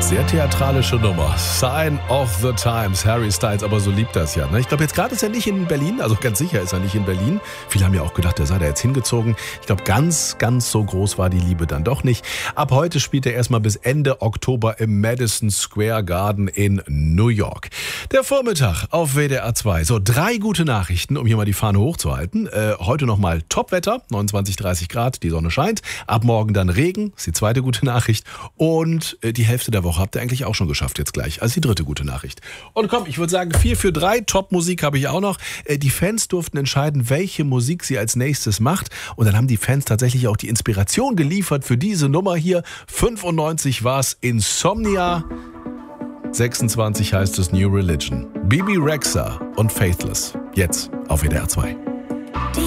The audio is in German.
Sehr theatralische Nummer. Sign of the Times. Harry Styles, aber so liebt das ja. Ne? Ich glaube, jetzt gerade ist er nicht in Berlin. Also ganz sicher ist er nicht in Berlin. Viele haben ja auch gedacht, er sei da jetzt hingezogen. Ich glaube, ganz so groß war die Liebe dann doch nicht. Ab heute spielt er erstmal bis Ende Oktober im Madison Square Garden in New York. Der Vormittag auf WDR 2. So, 3 gute Nachrichten, um hier mal die Fahne hochzuhalten. Heute nochmal Topwetter, 29, 30 Grad, die Sonne scheint. Ab morgen dann Regen, ist die zweite gute Nachricht. Und die Hälfte der Woche habt ihr eigentlich auch schon geschafft jetzt gleich. Also die dritte gute Nachricht. Und komm, ich würde sagen 4 für 3. Top-Musik habe ich auch noch. Die Fans durften entscheiden, welche Musik sie als nächstes macht. Und dann haben die Fans tatsächlich auch die Inspiration geliefert für diese Nummer hier. 95 war es Insomnia. 26 heißt es New Religion. Bibi Rexha und Faithless. Jetzt auf WDR 2.